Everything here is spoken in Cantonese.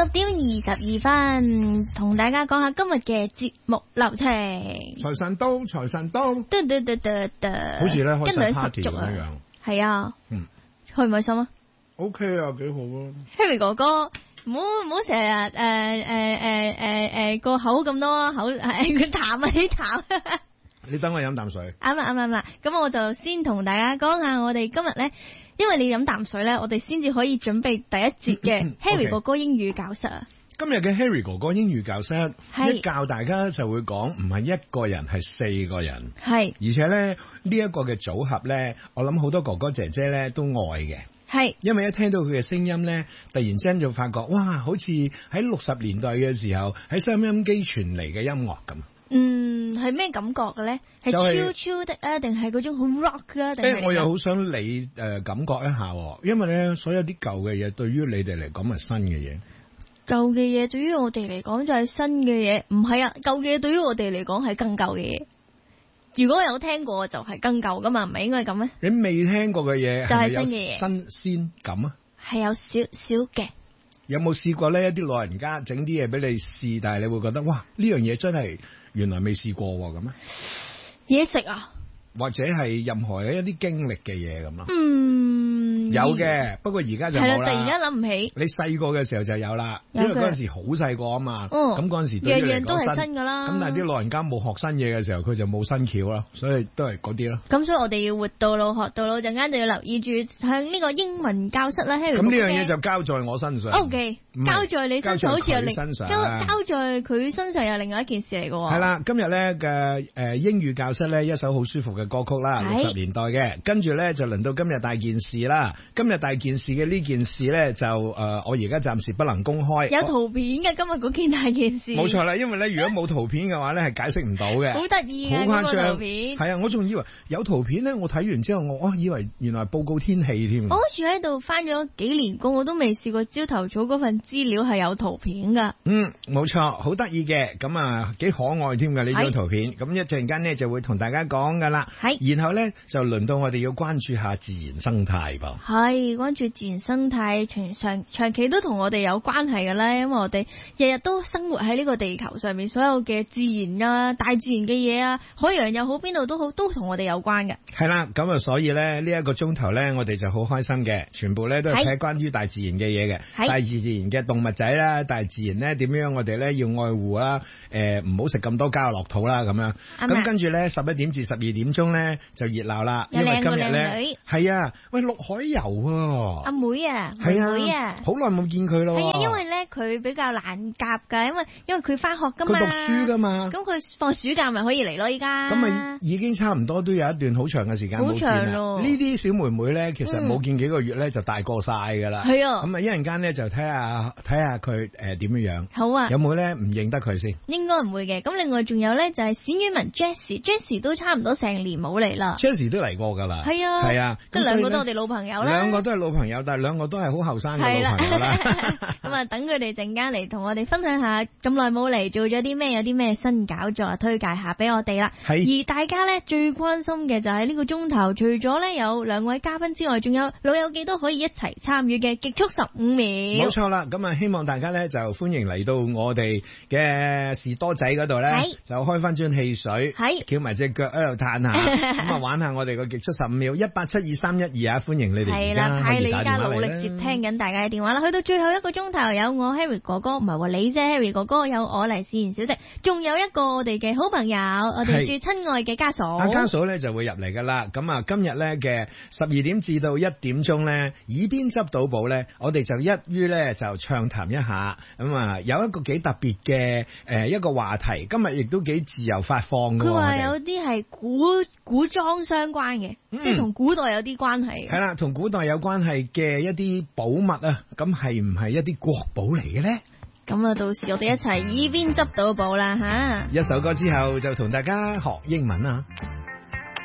10:22，同大家講下今日嘅節目流程。 財神到，財神到，好似咧開晒 party 咁樣。 係啊，開唔開心啊 ？OK 啊，幾好啊 ！Harry 哥哥，唔好成日個口咁多口，佢淡啊啲淡。 你等我飲啖水。 啱啦，咁我就先同大家講下我哋今日咧，因為你要飲啖水咧，我哋先至可以準備第一節嘅 Harry 哥哥英語教室啊。 今日嘅 Harry 哥哥英語教室，一教大家就會講唔係一個人，係4個人。係，而且咧呢一個嘅組合咧，我諗好多哥哥姐姐咧都愛嘅。係，因為一聽到佢嘅聲音咧，突然之間就發覺，哇，好似喺60年代嘅時候喺收音機傳嚟嘅音樂咁。係咩感覺嘅咧？係超超的啊，定係嗰種好 rock 啊？我又好想你感覺一下，因為咧所有啲舊嘅嘢對於你哋嚟講係新嘅嘢。 舊嘅嘢對於我哋嚟講就係新嘅嘢，唔係啊！舊嘅嘢對於我哋嚟講係更舊嘅嘢。如果有聽過就係更舊噶嘛，唔係應該咁咩？ 你未聽過嘅嘢就係新嘅嘢， 新鮮感啊？係有少少嘅。 有冇試過呢？一啲老人家整啲嘢俾你試，但係你會覺得哇，呢樣嘢真係原來未試過咁啊？ 嘢食啊， 或者係任何嘅一啲經歷嘅嘢咁咯。有嘅，不過而家就冇啦。係啦， 突然間諗唔起。 你細個嘅時候就有啦，因為嗰陣時好細個啊嘛。咁嗰陣時對於你嚟講樣樣都係新噶啦。 咁但係啲老人家冇學新嘢嘅時候，佢就冇新橋啦，所以都係嗰啲咯。 咁所以我哋要活到老學到老，陣間就要留意住向呢個英文教室啦。咁呢樣嘢就交在我身上。 OK，交在你身上，好似有另交在佢身上又另外一件事嚟嘅喎。 係啦，今日咧嘅英語教室咧一首好舒服嘅歌曲啦，60年代嘅，跟住咧就輪到今日大件事啦。今日大件事嘅呢件事咧就我而家暫時不能公開。 有圖片嘅今日嗰件大件事。 冇錯啦，因為咧如果冇圖片嘅話咧係解釋唔到嘅。 好得意嘅，好誇張。圖片係啊，我仲以為有圖片咧，我睇完之後我以為原來報告天氣添。 我好似喺度翻咗幾年工，我都未試過朝頭早嗰份資料係有圖片噶。 冇錯，好得意嘅，咁啊幾可愛添㗎呢張圖片。咁一陣間咧就會同大家講噶啦。係。然後咧就輪到我哋要關注下自然生態噃。係，關注自然生態，長期都同我哋有關係嘅咧，因為我哋日日都生活喺呢個地球上面，所有嘅自然啊、大自然嘅嘢啊、海洋又好，邊度都好，都同我哋有關嘅。係啦，咁啊，所以咧呢一個鐘頭咧，我哋就好開心嘅，全部咧都係睇關於大自然嘅嘢嘅，大自然嘅動物仔啦，大自然咧點樣我哋咧要愛護啦，唔好食咁多膠落肚啦咁樣。咁跟住咧11點至12點鐘咧就熱鬧啦，因為今日咧係啊，喂陸海游啊，阿妹啊，係啊，好耐冇見佢咯。係啊，因為咧佢比較難夾噶，因為佢翻學噶嘛，佢讀書噶嘛，咁佢放暑假咪可以嚟咯。依家咁咪已經差唔多都有一段好長嘅時間冇見啦。呢啲小妹妹咧，其實冇見幾個月咧就大過晒噶啦。係啊，咁啊一陣間咧就睇下佢點樣樣。好啊，有冇咧唔認得佢先？應該唔會嘅。咁另外仲有咧就係冼宇文 Jessie 都差唔多成年冇嚟啦。Jessie 都嚟過噶啦。係啊，係啊，即係兩個都我哋老朋友啦。兩個都係老朋友，但係兩個都係好後生嘅老朋友啦。咁啊，等佢哋陣間嚟同我哋分享下咁耐冇嚟做咗啲咩，有啲咩新搞作，推介下俾我哋啦。係。而大家咧最關心嘅就係呢個鐘頭，除咗咧有兩位嘉賓之外，仲有老友記都可以一齊參與嘅極速15秒。冇錯啦，咁啊希望大家咧就歡迎嚟到我哋嘅士多仔嗰度咧，就開翻樽汽水，翹埋隻腳喺度嘆下，咁啊玩下我哋個極速15秒，1872312啊，歡迎你哋。係啦，派你而家努力接聽緊大家嘅電話啦。去到最後一個鐘頭，有我 Harry 哥哥，唔係話你啫 Harry 哥哥，有我黎思妍小姐，仲有一個我哋嘅好朋友，我哋最親愛嘅家嫂。阿家嫂咧就會入嚟噶啦。咁啊，今日咧嘅12點至到1點鐘咧，耳邊執到寶咧，我哋就一於咧就暢談一下。咁啊，有一個幾特別嘅一個話題，今日亦都幾自由發放嘅。佢話有啲係古裝相關嘅，即係同古代有啲關係。係啦，同古代有關係嘅一啲寶物啊，咁係唔係一啲國寶嚟嘅咧？咁啊，到時我哋一齊耳邊執到寶啦吓！一首歌之後就同大家學英文啊！